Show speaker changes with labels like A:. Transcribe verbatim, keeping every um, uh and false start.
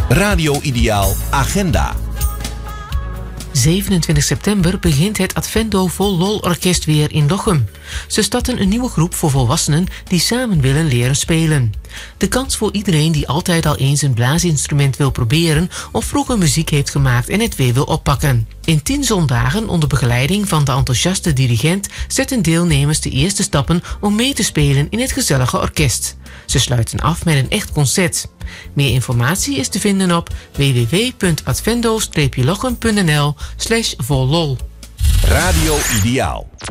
A: Radio Ideaal Agenda.
B: zevenentwintig september begint het Advendo Vol Lol Orkest weer in Lochem. Ze starten een nieuwe groep voor volwassenen die samen willen leren spelen. De kans voor iedereen die altijd al eens een blaasinstrument wil proberen of vroeger muziek heeft gemaakt en het weer wil oppakken. In tien zondagen onder begeleiding van de enthousiaste dirigent zetten deelnemers de eerste stappen om mee te spelen in het gezellige orkest. Ze sluiten af met een echt concert. Meer informatie is te vinden op w w w punt advendo lochem punt n l slash vollol.
A: Radio Ideaal.